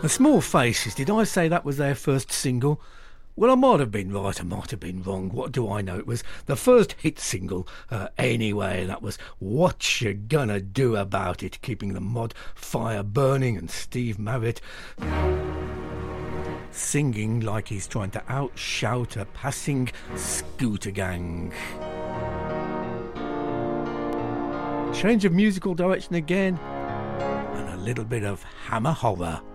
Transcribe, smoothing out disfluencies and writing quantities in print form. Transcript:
The Small Faces, did I say that was their first single? Well, I might have been right, I might have been wrong. What do I know? It was the first hit single anyway. That was What You Gonna Do About It, keeping the mod fire burning, and Steve Marriott singing like he's trying to outshout a passing scooter gang. Change of musical direction again, and a little bit of Hammer Horror.